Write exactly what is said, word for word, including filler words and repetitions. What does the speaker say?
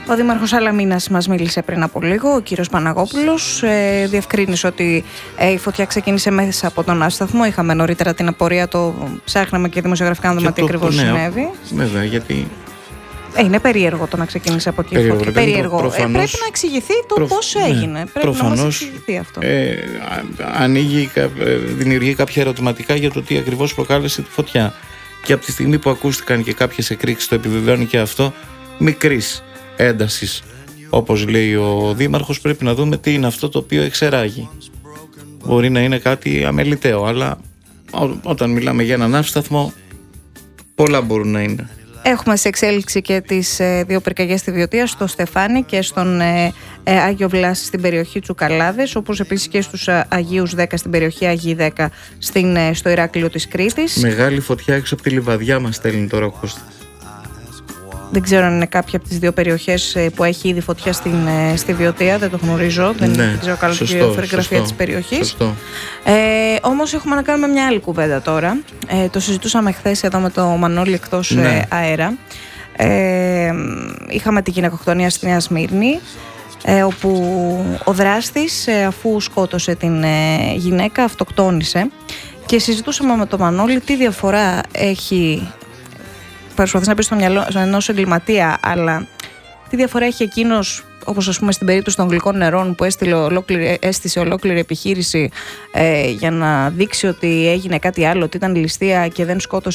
Ο Δήμαρχος Σαλαμίνας μας μίλησε πριν από λίγο, ο κύριος Παναγόπουλος. Ε, διευκρίνησε ότι ε, η φωτιά ξεκίνησε μέσα από τον άσταθμο. Είχαμε νωρίτερα την απορία, το ψάχναμε και δημοσιογραφικά να δούμε τι ακριβώς συνέβη. Βέβαια, γιατί. Ε, είναι περίεργο το να ξεκίνησε από εκεί. Περίεργο. Φωτιά. περίεργο. Προφανώς, ε, πρέπει να εξηγηθεί το προφ... πώς έγινε. Ναι, πρέπει προφανώς, να μας εξηγηθεί αυτό. Ε, ανοίγει, δημιουργεί κάποια ερωτηματικά για το τι ακριβώς προκάλεσε τη φωτιά. Και από τη στιγμή που ακούστηκαν και κάποιες εκρήξεις, το επιβεβαιώνει και αυτό, μικρής έντασης, όπως λέει ο Δήμαρχος, πρέπει να δούμε τι είναι αυτό το οποίο εξεράγει. Μπορεί να είναι κάτι αμεληταίο, αλλά ό, όταν μιλάμε για έναν άσταθμο, πολλά μπορούν να είναι. Έχουμε σε εξέλιξη και τις ε, δύο πυρκαγιές στη Βιωτία, στο Στεφάνι και στον ε, ε, Άγιο Βλάση στην περιοχή Τσουκαλάδες, όπως επίσης και στους ε, Αγίους δέκα στην περιοχή Αγίη δέκα στην, ε, στο Ηράκλειο της Κρήτης. Μεγάλη φωτιά έξω από τη Λιβαδιά μας στέλνει τώρα ο Κώστας. Δεν ξέρω αν είναι κάποια από τις δύο περιοχές που έχει ήδη φωτιά στην, στη Βιωτία, δεν το γνωρίζω, δεν ναι, ξέρω καλά τη γεωγραφία της περιοχής. Σωστό. Ε, όμως έχουμε να κάνουμε μια άλλη κουβέντα τώρα. Ε, το συζητούσαμε χθες εδώ με το Μανώλη εκτός ναι. αέρα. Ε, είχαμε τη γυναικοκτονία στη Νέα Σμύρνη, ε, όπου ο δράστης, ε, αφού σκότωσε την ε, γυναίκα, αυτοκτόνησε. Και συζητούσαμε με το Μανώλη τι διαφορά έχει. Προσπαθείς να πεις στο μυαλό ενός εγκληματία, αλλά τι διαφορά έχει εκείνος, όπως ας πούμε στην περίπτωση των γλυκών νερών, που έστειλε ολόκληρη, έστησε ολόκληρη επιχείρηση ε, για να δείξει ότι έγινε κάτι άλλο, ότι ήταν ληστεία και δεν σκότωσε